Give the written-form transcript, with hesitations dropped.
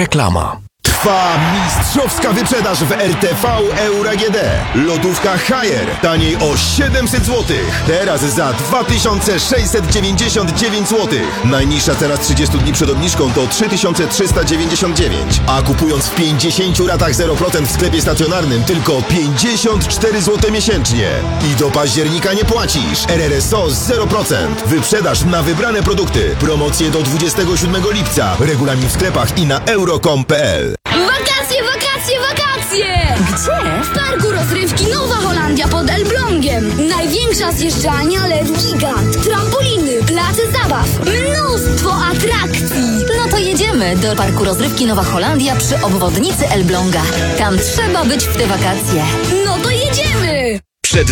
Reklama. Trwa mistrzowska wyprzedaż w RTV Euro AGD. Lodówka Haier taniej o 700 zł. Teraz za 2699 zł. Najniższa cena z 30 dni przed obniżką to 3399. A kupując w 50 ratach 0% w sklepie stacjonarnym tylko 54 zł miesięcznie. I do października nie płacisz. RRSO 0%. Wyprzedaż na wybrane produkty. Promocje do 27 lipca. Regulamin w sklepach i na euro.com.pl. Wakacje, wakacje, wakacje! Gdzie? W parku rozrywki Nowa Holandia pod Elblągiem. Największa zjeżdżalnia LED Gigant, trampoliny, place zabaw, mnóstwo atrakcji. No to jedziemy do parku rozrywki Nowa Holandia przy obwodnicy Elbląga. Tam trzeba być w te wakacje. No to jedziemy!